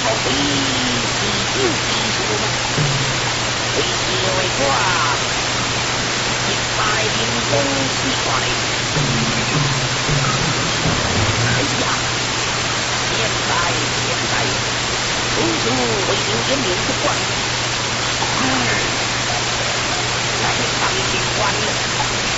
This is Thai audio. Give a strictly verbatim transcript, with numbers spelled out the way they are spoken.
飞机就技术嘛，飞机为挂，一百零公西瓜嘞。哎呀，现在现在，处处为刘延明不管，哎，来上警官了。